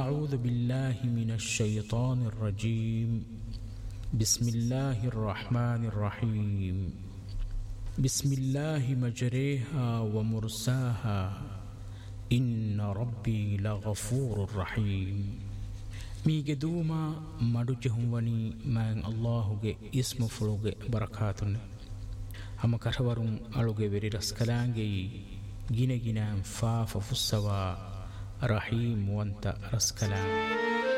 أعوذ بالله من الشيطان الرجيم بسم الله الرحمن الرحيم بسم الله مجريها ومرساها إن ربي لغفور رحيم ميغ دوما مدوجهم وني من الله اسم فلوغ بركاتن هم كرورم ألوغ بري رسكلانجي جينا جينا فاف فسوا رحيم وانت رسكلان